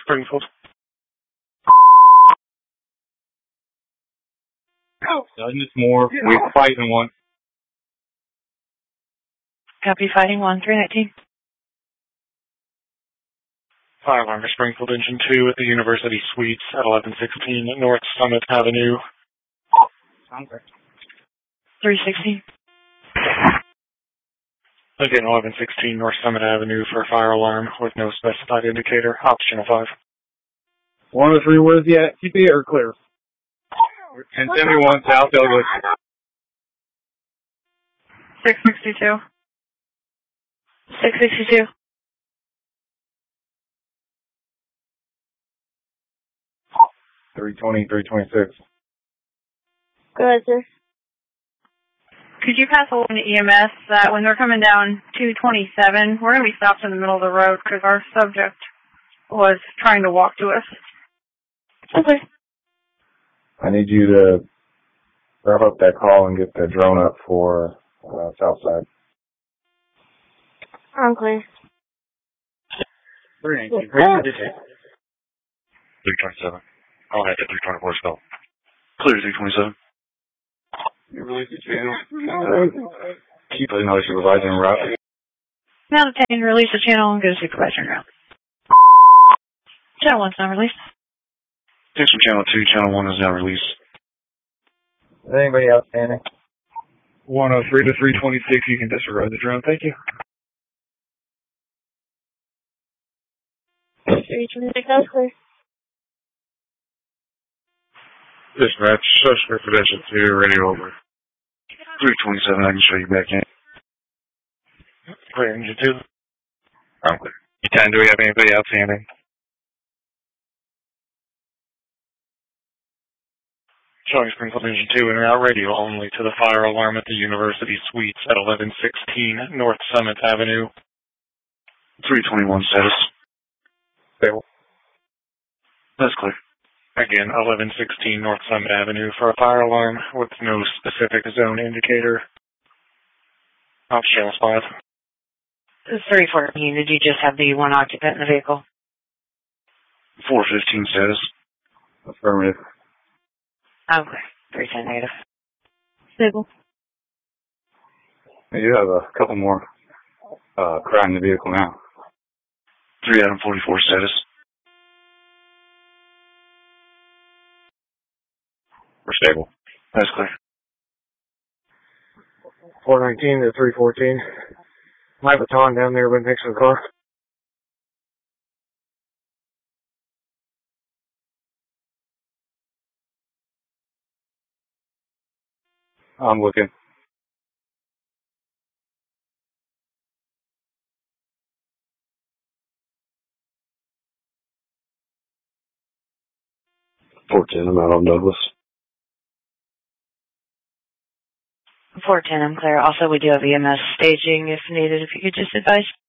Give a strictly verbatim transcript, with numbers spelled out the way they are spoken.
Springfield. Oh. Nothing is more. We're fighting one. Copy, fighting one, three nineteen. Fire alarm for Springfield Engine two at the University Suites at eleven sixteen North Summit Avenue. three sixteen. Again, eleven sixteen North Summit Avenue for a fire alarm with no specified indicator. Ops Channel five. one oh three, where's the T P or clear? ten seventy-one South Douglas. six sixty-two. six sixty-two. three twenty, three twenty-six. Go ahead, sir. Could you pass along to E M S that when they're coming down two twenty-seven, we're going to be stopped in the middle of the road because our subject was trying to walk to us. Okay. I need you to wrap up that call and get the drone up for uh, Southside. I'm clear. three twenty-seven. I'll head to three twenty-four spell. Clear three twenty-seven. You release the channel. Keep another supervisor en route. Now detain, release the channel, and go to supervisor route. Channel one's not released. Attention Channel two, Channel one is now released. Is anybody outstanding? one oh three to three twenty-six, you can disregard the drone. Thank you. three twenty-six, that's clear. Dispatch, suspect pedestrian two, radio over. three twenty-seven, I can show you back in. Clear, engine two. I'm clear. ten, do we have anybody outstanding? Showing Springfield Engine two and route radio only to the fire alarm at the University Suites at eleven sixteen North Summit Avenue. three twenty-one status. Stable. That's clear. Again, eleven sixteen North Summit Avenue for a fire alarm with no specific zone indicator. Ops Channel five. This is three fourteen. Did you just have the one occupant in the vehicle? four fifteen status. Affirmative. Okay. three ten negative. Stable. You have a couple more uh, crowd in the vehicle now. three Adam forty-four status. We're stable. That's clear. four nineteen to three fourteen. My baton down there right next to the car. I'm looking. four ten, I'm out on Douglas. four ten, I'm clear. Also, we do have E M S staging if needed. If you could just advise.